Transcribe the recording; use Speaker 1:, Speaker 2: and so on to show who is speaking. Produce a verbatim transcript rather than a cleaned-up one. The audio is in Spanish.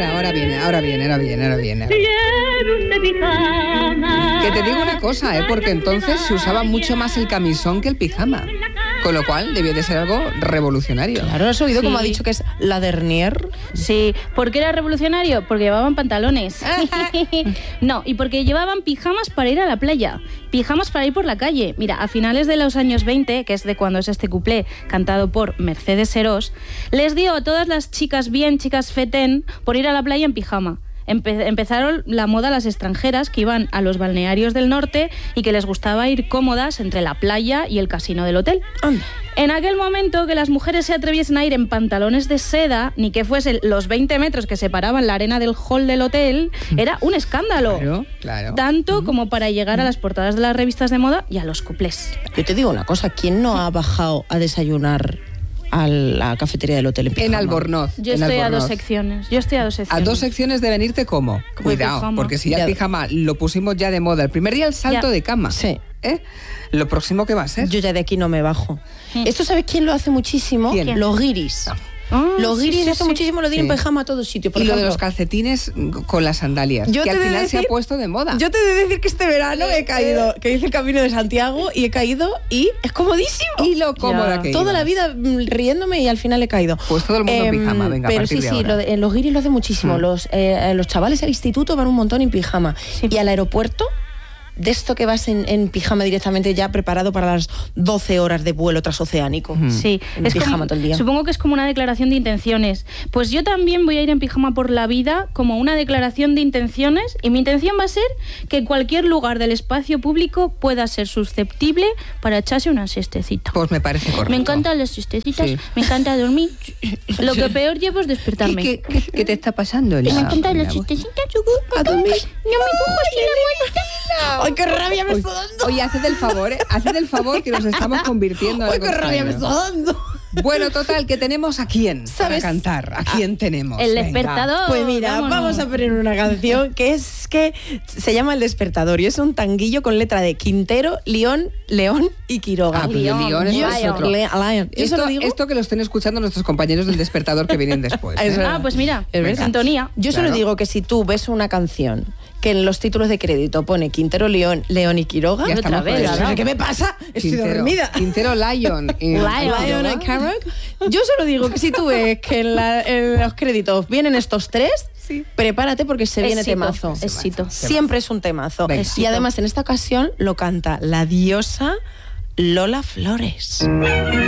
Speaker 1: ahora, ahora viene, ahora viene, ahora viene, ahora viene. Ahora viene. Que te digo una cosa, ¿eh? Porque entonces se usaba mucho más el camisón que el pijama. Con lo cual debió de ser algo revolucionario.
Speaker 2: Claro, has oído
Speaker 3: Sí.
Speaker 2: como ha dicho que es la dernier.
Speaker 3: Sí, ¿por qué era revolucionario? Porque llevaban pantalones. No, y porque llevaban pijamas para ir a la playa, pijamas para ir por la calle. Mira, a finales de los años veinte, que es de cuando es este cuplé cantado por Mercedes Serós, les dio a todas las chicas bien, chicas fetén, por ir a la playa en pijama. Empe- empezaron la moda las extranjeras que iban a los balnearios del norte y que les gustaba ir cómodas entre la playa y el casino del hotel.
Speaker 2: Anda.
Speaker 3: En aquel momento que las mujeres se atreviesen a ir en pantalones de seda, ni que fuesen los veinte metros que separaban la arena del hall del hotel, era un escándalo.
Speaker 1: Claro, claro.
Speaker 3: Tanto como para llegar a las portadas de las revistas de moda y a los cuplés.
Speaker 2: Yo te digo una cosa, ¿quién no ha bajado a desayunar a la cafetería del hotel en pijama?
Speaker 1: En Albornoz.
Speaker 3: Yo
Speaker 1: en
Speaker 3: estoy a
Speaker 1: Albornoz.
Speaker 3: dos secciones. Yo estoy a dos
Speaker 1: A
Speaker 3: secciones.
Speaker 1: dos secciones de venirte como.
Speaker 3: Como
Speaker 1: Cuidado,
Speaker 3: pijama.
Speaker 1: porque si ya el
Speaker 2: Ya.
Speaker 1: pijama lo pusimos ya de moda. El primer día el salto
Speaker 3: Ya.
Speaker 1: de cama.
Speaker 2: Sí.
Speaker 1: ¿Eh? Lo próximo que va a ser.
Speaker 2: Yo ya de aquí no me bajo.
Speaker 3: Mm.
Speaker 2: ¿Esto sabes quién lo hace muchísimo?
Speaker 1: ¿Quién?
Speaker 2: Los guiris.
Speaker 3: Ah,
Speaker 2: Los
Speaker 3: sí,
Speaker 2: guiris
Speaker 3: sí,
Speaker 2: hacen
Speaker 3: sí.
Speaker 2: muchísimo lo de ir en
Speaker 1: Sí.
Speaker 2: pijama a todos sitios. Por
Speaker 1: Y lo de
Speaker 2: ejemplo,
Speaker 1: los calcetines con las sandalias.
Speaker 2: Yo
Speaker 1: que
Speaker 2: te
Speaker 1: al
Speaker 2: he de
Speaker 1: final se ha
Speaker 2: decir-
Speaker 1: puesto de moda.
Speaker 2: Yo te he de decir que este verano he caído, que hice el Camino de Santiago y he caído y es comodísimo.
Speaker 1: Y lo cómoda
Speaker 3: Ya.
Speaker 1: que
Speaker 2: Toda
Speaker 1: ibas.
Speaker 2: la vida mm, riéndome y al final he caído.
Speaker 1: Pues todo el mundo en
Speaker 2: Em,
Speaker 1: pijama, venga, a
Speaker 2: Pero
Speaker 1: partir
Speaker 2: sí,
Speaker 1: de
Speaker 2: sí,
Speaker 1: ahora.
Speaker 2: lo de- en los guiris lo hacen muchísimo.
Speaker 1: Mm.
Speaker 2: Los, eh, los chavales al instituto van un montón en pijama.
Speaker 3: Sí.
Speaker 2: Y al aeropuerto, de esto que vas en, en pijama directamente ya preparado para las doce horas de vuelo transoceánico.
Speaker 3: Sí,
Speaker 2: En
Speaker 3: es
Speaker 2: pijama
Speaker 3: como-
Speaker 2: todo el día.
Speaker 3: supongo que es como una declaración de intenciones. Pues yo también voy a ir en pijama por la vida como una declaración de intenciones y mi intención va a ser que cualquier lugar del espacio público pueda ser susceptible para echarse una siestecita.
Speaker 1: Pues me parece correcto.
Speaker 3: Me encantan las siestecitas,
Speaker 1: Sí.
Speaker 3: me encanta dormir. Lo que peor llevo es
Speaker 1: ¿Qué,
Speaker 3: despertarme.
Speaker 1: qué, qué- qué te está pasando?
Speaker 3: Me
Speaker 1: la-
Speaker 3: encantan
Speaker 1: la
Speaker 3: las
Speaker 1: voz?
Speaker 3: siestecitas.
Speaker 1: A dormir.
Speaker 3: No me cojo así la muerta.
Speaker 2: ¡Ay, qué rabia me
Speaker 1: Oye,
Speaker 2: está dando!
Speaker 1: Oye, haced el favor, ¿eh? Haced el favor que nos estamos convirtiendo en
Speaker 2: ¡Ay,
Speaker 1: algo
Speaker 2: qué rabia me
Speaker 1: extraño.
Speaker 2: está dando!
Speaker 1: Bueno, total, que tenemos a quién para
Speaker 2: ¿Sabes?
Speaker 1: cantar. ¿A quién tenemos?
Speaker 3: El
Speaker 1: Venga.
Speaker 3: despertador.
Speaker 2: Pues mira,
Speaker 3: vámonos.
Speaker 2: vamos a poner una canción que es que se llama El Despertador y es un tanguillo con letra de Quintero, León, León y Quiroga.
Speaker 1: Ah, pero de
Speaker 3: León,
Speaker 1: León, eso
Speaker 2: Yo
Speaker 1: es
Speaker 3: Lion.
Speaker 1: otro.
Speaker 2: Le- Lion. ¿Eso
Speaker 1: Esto,
Speaker 2: lo digo?
Speaker 1: esto que lo estén escuchando nuestros compañeros del despertador que vienen después. ¿eh?
Speaker 2: Es verdad.
Speaker 3: Ah, pues mira,
Speaker 2: Es verdad.
Speaker 3: sintonía.
Speaker 2: Yo solo
Speaker 1: Claro.
Speaker 2: digo que si tú ves una canción que en los títulos de crédito pone Quintero, León, León y Quiroga,
Speaker 1: Ya
Speaker 3: Otra
Speaker 1: estamos
Speaker 3: vez,
Speaker 1: con
Speaker 3: ¿verdad?
Speaker 1: eso.
Speaker 2: ¿qué me pasa? Estoy
Speaker 1: Quintero,
Speaker 2: dormida.
Speaker 1: Quintero, Lion. y-
Speaker 3: Lion.
Speaker 2: Lion y Quiroga. Yo solo digo que si tú ves que en, la- en los créditos vienen estos tres, prepárate porque se viene
Speaker 3: Éxito,
Speaker 2: temazo.
Speaker 3: éxito.
Speaker 2: Siempre es un temazo.
Speaker 1: Venga.
Speaker 2: Y además en esta ocasión lo canta la diosa Lola Flores.